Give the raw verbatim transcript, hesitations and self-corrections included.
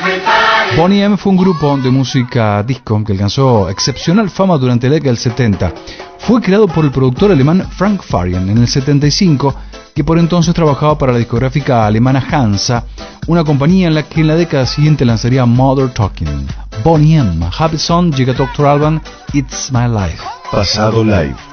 Boney M fue un grupo de música disco que alcanzó excepcional fama durante la década del setenta. Fue creado por el productor alemán Frank Farian en el setenta y cinco, que por entonces trabajaba para la discográfica alemana Hansa, una compañía en la que en la década siguiente lanzaría Mother Talking. Boney M, Happy Song, llega Doctor Alban, It's My Life. Pasado Live.